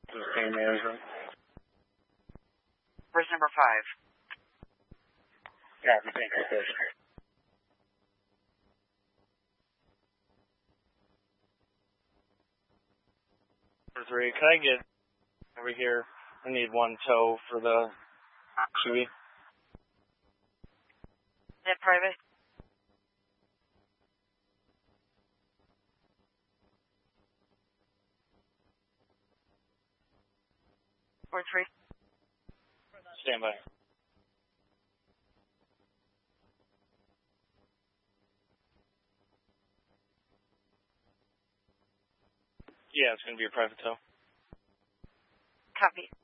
Pain management. Person number 5. Copy, thank you, sir. 3, can I get over here? I need one tow for the Chewy. Net private. Ward 3. Stand by. Yeah, it's going to be a private tow. Copy.